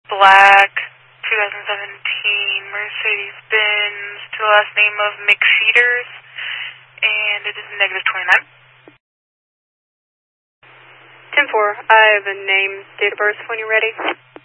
black 2017 Mercedes-Benz to the last name of McCedars, and it is negative 29. 10-4, I have a name, date of birth when you're ready.